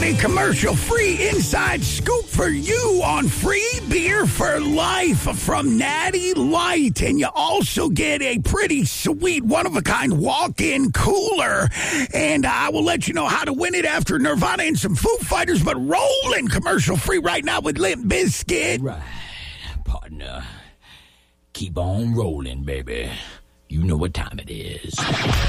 a commercial-free inside scoop for you on free beer for life from Natty Light. And you also get a pretty sweet, one-of-a-kind walk-in cooler. And I will let you know how to win it after Nirvana and some Foo Fighters, but rolling commercial-free right now with Limp Bizkit. Right, partner. Keep on rolling, baby. You know what time it is.